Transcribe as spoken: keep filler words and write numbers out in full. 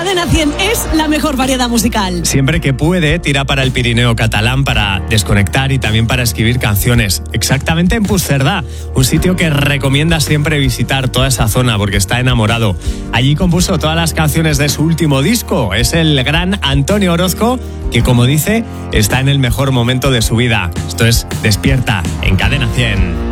Cadena cien es la mejor variedad musical. Siempre que puede, tira para el Pirineo catalán para desconectar y también para escribir canciones. Exactamente en Puigcerdá, un sitio que recomienda siempre visitar toda esa zona porque está enamorado. Allí compuso todas las canciones de su último disco. Es el gran Antonio Orozco, que como dice, está en el mejor momento de su vida. Esto es Despierta en Cadena cien.